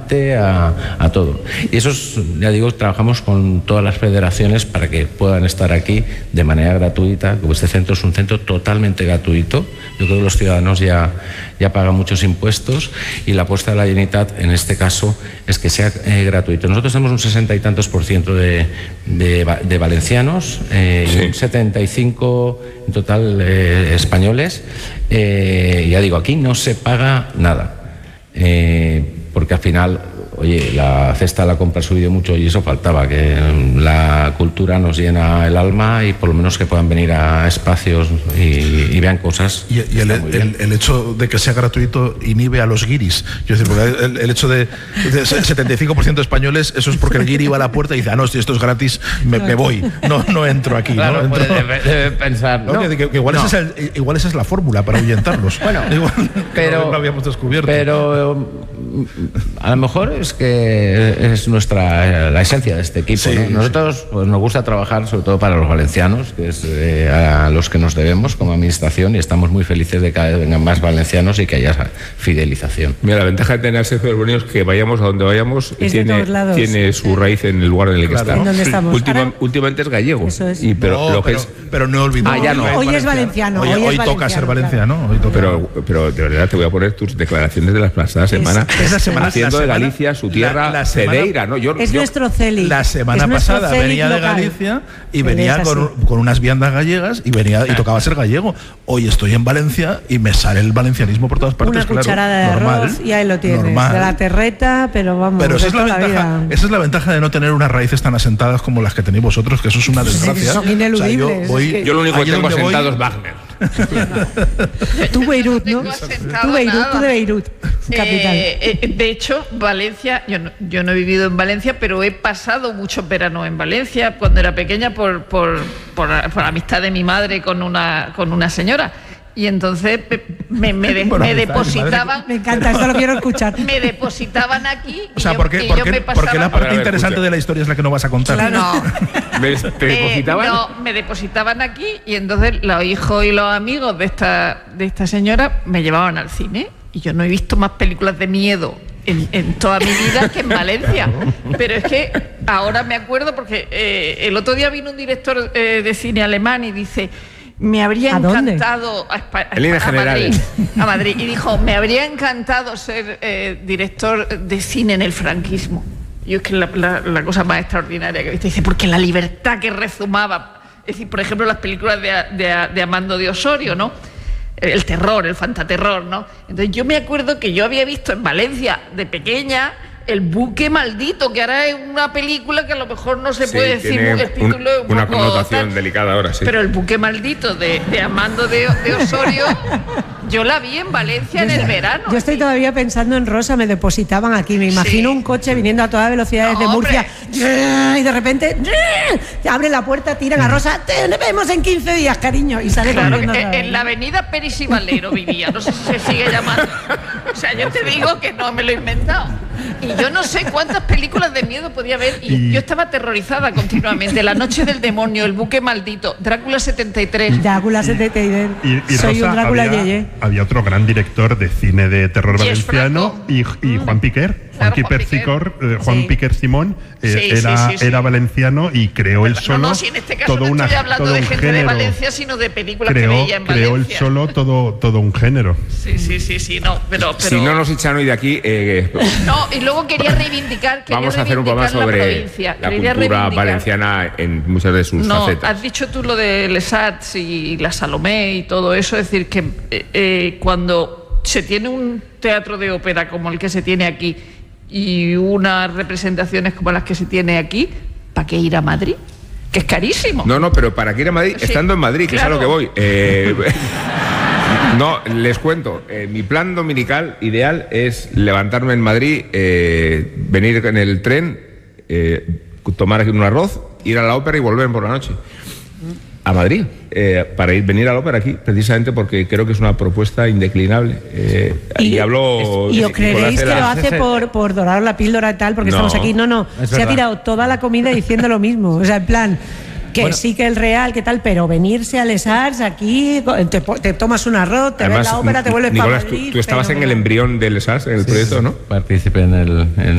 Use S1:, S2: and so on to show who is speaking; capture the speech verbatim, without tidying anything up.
S1: arte, a, a todo. Y eso es, ya digo, trabajamos con todas las federaciones para que puedan estar aquí de manera gratuita. Este centro es un centro totalmente gratuito. Yo creo que los ciudadanos ya, ya pagan muchos impuestos y la apuesta de la Generalitat en este caso es que sea eh, gratuito. Nosotros tenemos un sesenta y tantos por ciento de, de, de valencianos, eh, sí. y un setenta y cinco en total eh, españoles. Eh, ya digo, aquí no se paga nada, eh, porque al final, oye, la cesta de la compra ha subido mucho y eso faltaba, que la cultura nos llena el alma y por lo menos que puedan venir a espacios y, y vean cosas.
S2: Y, y el, el, el hecho de que sea gratuito inhibe a los guiris. Quiero decir, porque el, el hecho de, de setenta y cinco por ciento de españoles, eso es porque el guiri va a la puerta y dice, ah, no, si esto es gratis, me, me voy, no, no entro aquí.
S1: Claro,
S2: ¿no? Entro,
S1: debe, debe pensar, ¿no?
S2: ¿no? Que, que igual, no. esa es el, igual esa es la fórmula para ahuyentarlos.
S1: Bueno,
S2: igual,
S1: pero,
S2: no lo habíamos descubierto.
S1: Pero a lo mejor es que es nuestra la esencia de este equipo, sí, ¿no? Nosotros pues, nos gusta trabajar sobre todo para los valencianos, que es eh, a los que nos debemos como administración, y estamos muy felices de que cada vez vengan más valencianos y que haya esa fidelización.
S3: Mira, la ventaja de tener a Sergio Arbonio es que vayamos a donde vayamos y tiene, tiene su raíz en el lugar en el que
S4: claro.
S3: está.
S4: ¿Dónde estamos?
S3: Última,
S4: Ahora,
S3: últimamente es gallego.
S4: Eso es.
S3: Y, pero,
S2: no,
S3: lo que
S2: pero,
S3: es,
S2: pero no olvidemos.
S3: Ah, ya no.
S4: Hoy es valenciano.
S2: Hoy,
S4: hoy,
S2: hoy,
S4: es
S2: hoy toca
S4: valenciano,
S2: ser valenciano.
S4: claro.
S2: Hoy toca.
S3: Pero, pero de verdad te voy a poner tus declaraciones de la pasada semana.
S2: Es, es semana
S3: haciendo
S2: la
S3: de
S2: semana,
S3: Galicia su tierra,
S2: la, la semana,
S3: Cedeira, ¿no? Yo,
S4: es
S3: yo,
S4: nuestro Celi.
S2: La semana pasada venía de Galicia y venía con, con unas viandas gallegas y venía y tocaba ser gallego. Hoy estoy en Valencia y me sale el valencianismo por todas partes.
S4: Una
S2: claro,
S4: cucharada de
S2: normal,
S4: arroz y ahí lo tienes.
S2: Normal.
S4: De la terreta, pero vamos.
S2: Pero esa es, la
S4: la
S2: ventaja,
S4: vida.
S2: esa es la ventaja de no tener unas raíces tan asentadas como las que tenéis vosotros, que eso es una desgracia.
S4: Son ineludibles.
S2: O sea, yo, voy,
S4: es que...
S3: yo lo único que tengo asentado
S2: voy...
S3: es Wagner.
S4: Tú Beirut, ¿no? Tú Beirut, tú de Beirut, capital.
S5: Eh, eh, de hecho, Valencia, yo no, yo no he vivido en Valencia, pero he pasado muchos veranos en Valencia cuando era pequeña por, por, por, por amistad de mi madre con una, con una señora. Y entonces me, me, de, me depositaban.
S4: Me encanta, esto lo quiero escuchar.
S5: Me depositaban aquí.
S2: O sea,
S5: yo,
S2: ¿por qué, por qué,
S5: pasaba...
S2: porque la parte
S3: ver,
S2: interesante
S3: escucha.
S2: de la historia es la que no vas a contar?
S5: Claro. No.
S3: ¿Me, ¿Te depositaban?
S5: Eh, no, me depositaban aquí y entonces los hijos y los amigos de esta, de esta señora me llevaban al cine. Y yo no he visto más películas de miedo en, en toda mi vida que en Valencia. Pero es que ahora me acuerdo porque eh, el otro día vino un director eh, de cine alemán y dice... Me habría encantado a, a,
S3: en líneas
S5: a, Madrid,
S3: generales.
S5: a Madrid y dijo, me habría encantado ser eh, director de cine en el franquismo. Y es que la, la, la cosa más extraordinaria que he visto, dice, porque la libertad que rezumaba, es decir, por ejemplo, las películas de, de, de Amando de Osorio, ¿no? El terror, el fantaterror, ¿no? Entonces yo me acuerdo que yo había visto en Valencia de pequeña El buque maldito, que ahora es una película que a lo mejor no se
S3: sí,
S5: puede decir
S3: tiene
S5: el título
S3: un,
S5: es un
S3: una
S5: poco
S3: connotación
S5: tal,
S3: delicada ahora, sí.
S5: pero El buque maldito de, de Amando de, de Osorio yo la vi en Valencia en el verano.
S4: Yo estoy todavía pensando en Rosa, me depositaban aquí, me imagino sí. un coche viniendo a toda velocidad desde no, Murcia y de repente abre la puerta, tiran a Rosa, te vemos en quince días, cariño, y sale
S5: claro,
S4: corriendo.
S5: En, en la avenida Peris y Valero vivía, no sé si se sigue llamando. O sea, yo te digo que no me lo he inventado. Y yo no sé cuántas películas de miedo podía haber y, y yo estaba aterrorizada continuamente. La noche del demonio, El buque maldito, Drácula setenta y tres.
S4: Drácula setenta y tres.
S6: Y, y
S4: Soy
S6: Rosa,
S4: un Drácula
S6: había,
S4: yeye.
S6: Había otro gran director de cine de terror
S5: Y
S6: valenciano y, y Juan Piquer. Juan,
S5: Claro,
S6: Piquer, Sicor, eh, Juan
S4: sí.
S6: Piquer Simón eh,
S5: Sí,
S6: era,
S5: sí, sí, sí.
S6: era valenciano y creó él solo
S5: no, no, si en este caso
S6: todo
S5: no
S6: una,
S5: estoy hablando
S6: todo
S5: de
S6: un
S5: gente
S6: género.
S5: de Valencia, sino de películas
S6: creó,
S5: que veía en
S6: creó
S5: Valencia.
S6: él solo todo, todo un género.
S5: Sí, sí, sí, sí, no, pero, pero...
S3: Si no nos echan hoy de aquí... Eh,
S5: no, y luego quería reivindicar... Quería
S3: vamos a hacer un programa sobre
S5: la,
S3: la cultura
S5: reivindicar.
S3: valenciana en muchas de sus
S5: no,
S3: facetas.
S5: Has dicho tú lo de Les Arts y la Salomé y todo eso, es decir, que eh, eh, cuando se tiene un teatro de ópera como el que se tiene aquí y unas representaciones como las que se tiene aquí, ¿para qué ir a Madrid? Que es carísimo.
S3: No, no, pero ¿para qué ir a Madrid?
S5: Sí,
S3: estando en Madrid, que
S5: claro.
S3: es a lo que voy. Eh, no, les cuento. Eh, mi plan dominical ideal es levantarme en Madrid, eh, venir en el tren, eh, tomar aquí un arroz, ir a la ópera y volver por la noche. A Madrid, eh, para ir venir a la ópera aquí, precisamente porque creo que es una propuesta indeclinable. Eh, y, y hablo.
S4: ¿Y os creeréis que lo hace por, por dorar la píldora y tal? Porque no, estamos aquí. No, no. Se verdad. ha tirado toda la comida diciendo lo mismo. O sea, en plan. Que bueno, sí que el real, que tal, pero venirse a Les Arts aquí, te, te tomas un arroz, te ves la ópera, te vuelves para Madrid.
S3: Tú, tú estabas en el embrión de Les Arts, en el
S1: sí,
S3: proyecto, ¿no?
S1: Participé en el. En